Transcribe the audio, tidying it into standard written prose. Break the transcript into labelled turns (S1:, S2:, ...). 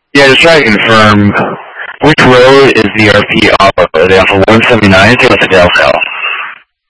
S1: Yeah, just try to confirm which road is the RP off of. Are they off of 179 or off of Delco?